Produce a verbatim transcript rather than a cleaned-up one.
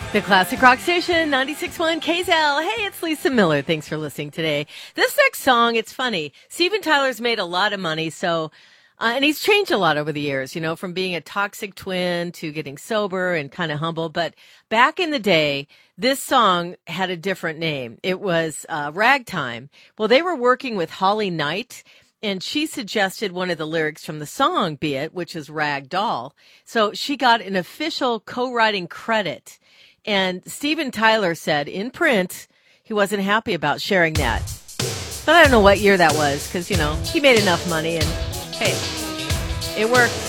The Classic Rock Station, ninety-six point one K Z L. Hey, it's Lisa Miller. Thanks for listening today. This next song, it's funny. Steven Tyler's made a lot of money, so, uh, and he's changed a lot over the years, you know, from being a toxic twin to getting sober and kind of humble. But back in the day, this song had a different name. It was uh, Ragtime. Well, they were working with Holly Knight, and she suggested one of the lyrics from the song be it, which is Rag Doll. So she got an official co-writing credit. And Steven Tyler said in print he wasn't happy about sharing that. But I don't know what year that was because, you know, he made enough money and, hey, it worked.